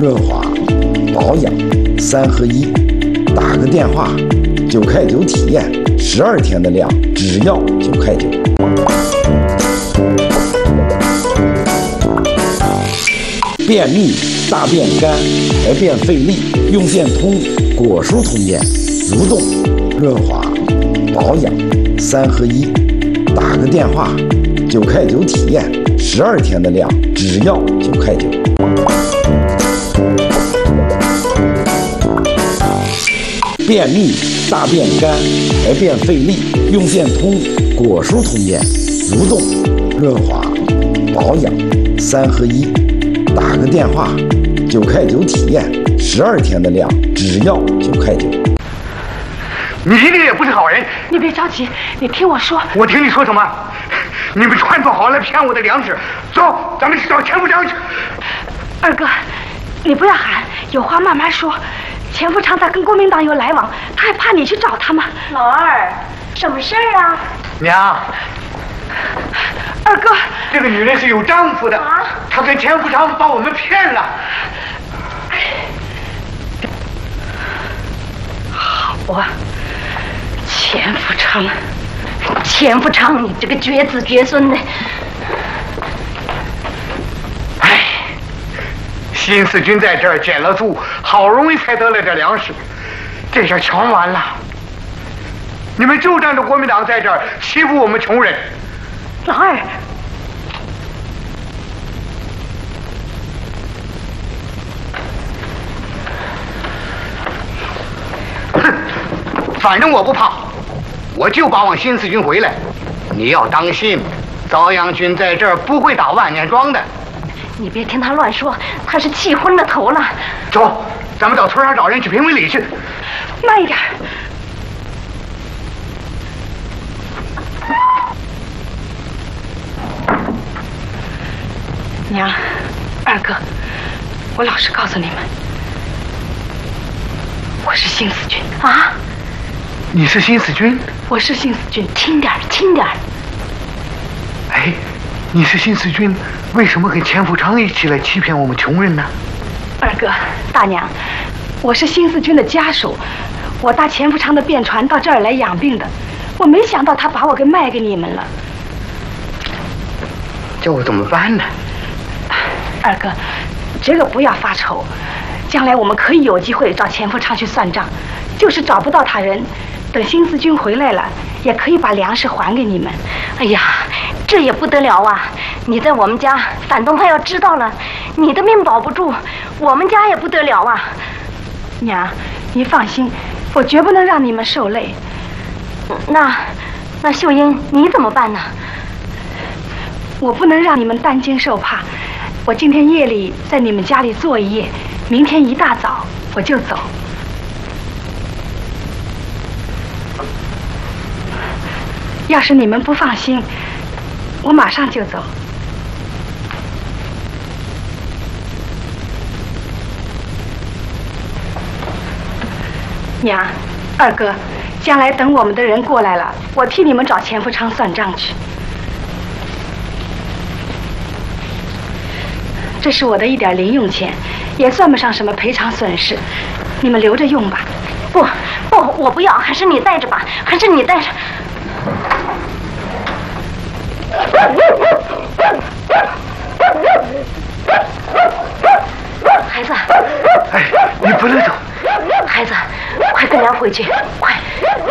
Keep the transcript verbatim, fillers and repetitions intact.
润滑、保养三合一。打个电话，九块九体验，十二天的量只要九块九。便秘、大便干、排便费力，用电通果蔬通便，蠕动、润滑、保养三合一。打个电话，九块九体验，十二天的量只要九块九。便秘、大便干、排便费力，用电通果蔬通便，蠕动、润滑、保养三合一。打个电话，九块九体验，十二天的量只要九块九。 你一定也不是好人。 你别着急，你听我说。 我听你说什么？你们串通好来骗我的粮食，走，咱们去找钱副长去。 二哥，你不要喊，有话慢慢说。钱副长他跟国民党有来往，他还怕你去找他吗？ 老二，什么事儿啊？ 娘， 二哥， 这个女人是有丈夫的， 啊、 她跟钱副长把我们骗了。 好啊，钱副长，钱副长，你这个绝子绝孙的！ 哎，新四军在这儿捡了住，好容易才得了点粮食，这下全完了。你们就仗着国民党在这儿欺负我们穷人。 老二， 哼，反正我不怕，我就巴望新四军回来。你要当心，遭阳军在这儿不会打万年庄的。 你别听他乱说，他是气昏了头了。 走，咱们到村上找人去评评理去。 慢一点。娘，二哥，我老实告诉你们，我是新四军啊！ 你是新四军？ 我是新四军，轻点儿，轻点儿。 哎，你是新四军，为什么跟钱副长一起来欺骗我们穷人呢？ 二哥，大娘，我是新四军的家属，我搭钱副长的便船到这儿来养病的，我没想到他把我给卖给你们了。 叫我怎么办呢？ 二哥，这个不要发愁，将来我们可以有机会找钱副长去算账，就是找不到他人，等新四军回来了，也可以把粮食还给你们。 哎呀，这也不得了啊！你在我们家，反动派要知道了，你的命保不住，我们家也不得了啊！ 娘，你放心，我绝不能让你们受累。 那，那秀英你怎么办呢？ 我不能让你们担惊受怕。我今天夜里在你们家里坐一夜，明天一大早我就走。要是你们不放心，我马上就走。娘，二哥，将来等我们的人过来了，我替你们找钱副长算账去。这是我的一点零用钱，也算不上什么赔偿损失，你们留着用吧。 不不，我不要，还是你带着吧，还是你带着。孩子， 哎，你不能走。 孩子，快跟娘回去，快！